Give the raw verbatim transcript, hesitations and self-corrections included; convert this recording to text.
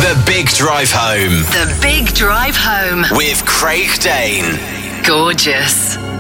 The Big Drive Home. The Big Drive Home. With Craig Dane. Gorgeous.